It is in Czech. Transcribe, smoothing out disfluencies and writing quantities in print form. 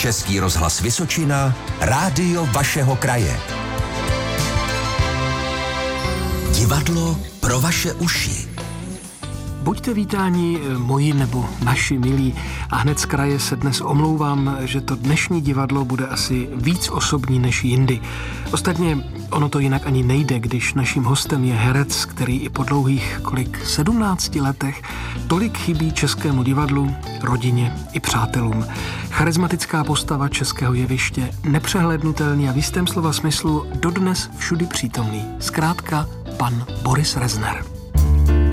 Český rozhlas Vysočina, rádio vašeho kraje. Divadlo pro vaše uši. Buďte vítáni, moji nebo naši milí, a hned z kraje se dnes omlouvám, že to dnešní divadlo bude asi víc osobní než jindy. Ostatně ono to jinak ani nejde, když naším hostem je herec, který i po dlouhých 17 letech tolik chybí českému divadlu, rodině i přátelům. Charismatická postava českého jeviště, nepřehlednutelný a v jistém slova smyslu dodnes všudy přítomný. Zkrátka pan Boris Rezner.